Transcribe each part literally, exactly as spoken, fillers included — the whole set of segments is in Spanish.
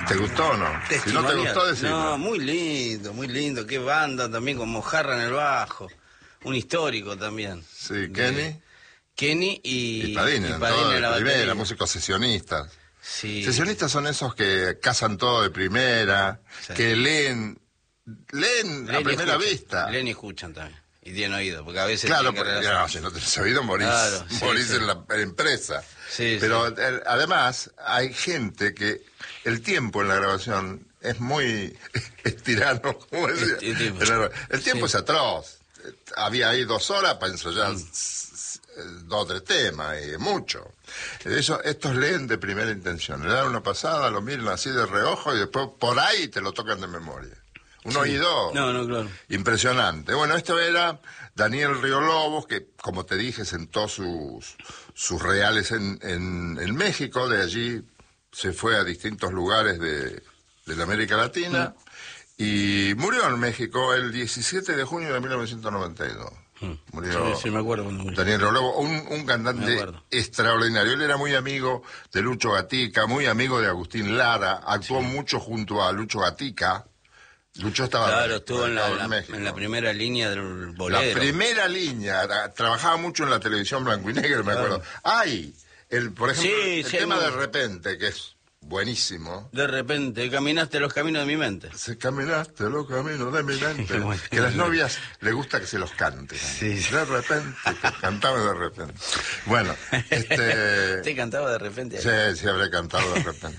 ¿Te gustó o no? Si no te gustó, decime. No, muy lindo, muy lindo. Qué banda también con Mojarra en el bajo. Un histórico también. Sí, Kenny. Kenny y, y Padini, y en Padini todo en la de primera, batería. músicos sesionistas. Sí. Sesionistas son esos que cazan todo de primera, sí. que leen, leen, leen a primera escuchan, vista. Leen y escuchan también. Y tienen oído, porque a veces... Claro, porque no, si no tenés oído morís, claro, sí, morís sí. en la empresa. Sí, Pero sí. el, además hay gente que el tiempo en la grabación es muy estirano, como decía. El, el, el, el tiempo sí. es atroz. Había ahí dos horas para ensayar mm. dos o tres temas, y mucho. Eso, estos leen de primera intención. Le dan una pasada, lo miran así de reojo y después por ahí te lo tocan de memoria. Un sí. oído no, no, claro. impresionante. Bueno, esto era Daniel Río Lobos, que como te dije sentó sus, sus reales en, en, en México, de allí se fue a distintos lugares de, de la América Latina mm. y murió en México el diecisiete de junio de mil novecientos noventa y dos. Mm. Murió sí, sí, me acuerdo cuando murió. Daniel Río Lobos, un, un cantante extraordinario. Él era muy amigo de Lucho Gatica, muy amigo de Agustín Lara, actuó sí. mucho junto a Lucho Gatica. Lucho estaba claro, estuvo en la, en, la, en la primera línea del bolero. La primera línea, trabajaba mucho en la televisión blanco y negro, me claro. acuerdo. Ay, el, por ejemplo, sí, el sí, tema de repente, que es buenísimo. De repente, caminaste los caminos de mi mente. Se caminaste los caminos de mi mente. bueno, que a las novias les gusta que se los cante. Sí, sí. De repente, que cantaba de repente. Bueno, este... ¿Te cantaba de repente? Sí, sí, habré cantado de repente.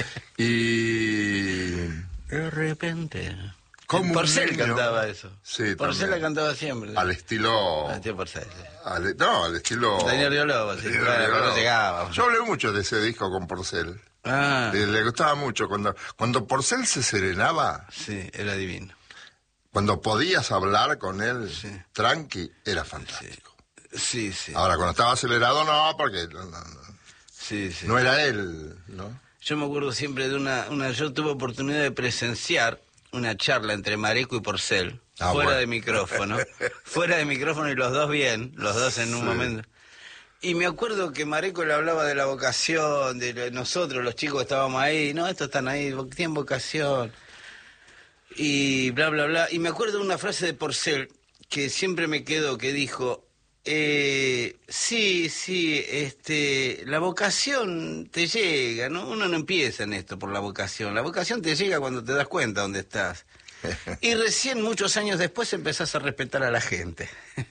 Y... De repente. Porcel cantaba eso. Sí, Porcel la cantaba siempre. Al estilo... Al estilo Porcel, sí. al, No, al estilo... Daniel Río Lobos, sí, claro, no llegaba. Yo hablé mucho de ese disco con Porcel. Ah. Le, le gustaba mucho. Cuando, cuando Porcel se serenaba... Sí, era divino. Cuando podías hablar con él, sí. tranqui, era fantástico. Sí, sí. sí. Ahora, cuando estaba acelerado, no, porque... No, no, sí, sí. no era él, ¿no? Yo me acuerdo siempre de una, una... Yo tuve oportunidad de presenciar una charla entre Mareco y Porcel, ah, fuera bueno. de micrófono, fuera de micrófono y los dos bien, los dos en un sí. momento. Y me acuerdo que Mareco le hablaba de la vocación, de nosotros, los chicos que estábamos ahí, no, estos están ahí, tienen vocación, y bla, bla, bla. Y me acuerdo de una frase de Porcel que siempre me quedó, que dijo... Eh, sí, sí, este, la vocación te llega, ¿no? Uno no empieza en esto por la vocación, la vocación te llega cuando te das cuenta dónde estás. Y recién, muchos años después, empezás a respetar a la gente.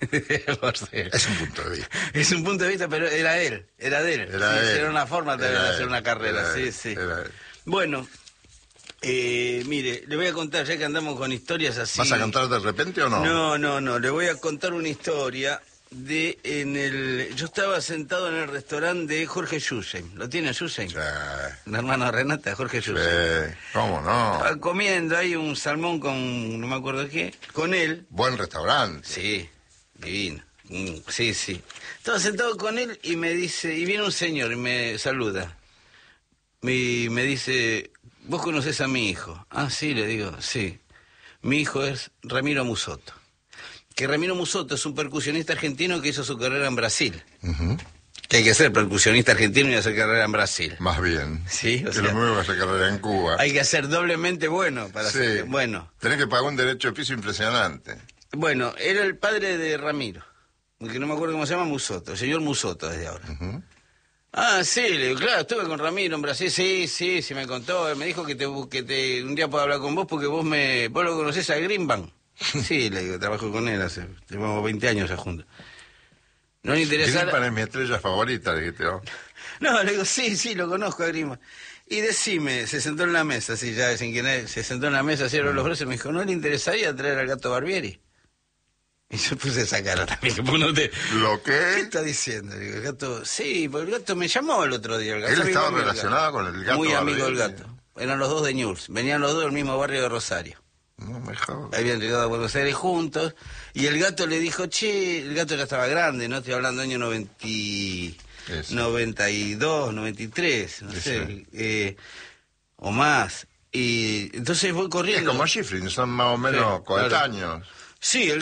Es un punto de vista. Es un punto de vista, pero era él, era de él. Era, sí, él. era una forma de era hacer él. una carrera, era sí, él. sí. Era él. Bueno... Eh, mire, le voy a contar, ya que andamos con historias así... ¿Vas a cantar de repente o no? No, no, no, le voy a contar una historia de en el... Yo estaba sentado en el restaurante de Jorge Yusein. ¿Lo tiene Yusein? Sí. Un hermano de Renata, Jorge Yusein. Sí. ¿Cómo no? Estaba comiendo ahí un salmón con... no me acuerdo qué. Con él. Buen restaurante. Sí, divino. Mm, sí, sí. Estaba sentado con él y me dice... Y viene un señor y me saluda. Y me dice... ¿Vos conocés a mi hijo? Ah, sí, le digo, sí. Mi hijo es Ramiro Musotto. Que Ramiro Musotto es un percusionista argentino que hizo su carrera en Brasil. Uh-huh. Que hay que ser percusionista argentino y hacer carrera en Brasil. Más bien. Sí, o que sea, lo mismo que hacer carrera en Cuba. Hay que ser doblemente bueno para sí. hacer... Bueno. Tenés que pagar un derecho de piso impresionante. Bueno, era el padre de Ramiro, que no me acuerdo cómo se llama, Musotto, el señor Musotto desde ahora. Uh-huh. Ah, sí, le digo, claro, estuve con Ramiro en Brasil, sí, sí, sí me contó, me dijo que te que te un día puedo hablar con vos porque vos me vos lo conocés a Greenbank. Sí, le digo, trabajo con él hace, llevamos veinte años ya juntos. No le interesa... Greenbank es mi estrella favorita, dijiste vos. No, le digo, sí, sí, lo conozco a Greenbank. Y decime, se sentó en la mesa, así ya sin que nadie, se sentó en la mesa, cerró los brazos y me dijo, ¿no le interesaría traer al Gato Barbieri? Y yo puse esa cara también. No te... ¿Lo qué? ¿Qué está diciendo? Digo, el Gato... Sí, porque el Gato me llamó el otro día. El Gato, ¿Él estaba relacionado con el Gato? Muy Barbieri. amigo del Gato. Eran los dos de Newell's. Venían los dos del mismo barrio de Rosario. No me jodas. Habían llegado a Buenos Aires juntos. Y el Gato le dijo, che, el Gato ya estaba grande, ¿no? Estoy hablando año noventa... noventa y dos, noventa y tres, no Eso. sé. Eh, o más. Y entonces voy corriendo. Es como Schifrin, son más o menos sí, coetáneos. Claro. Sí, el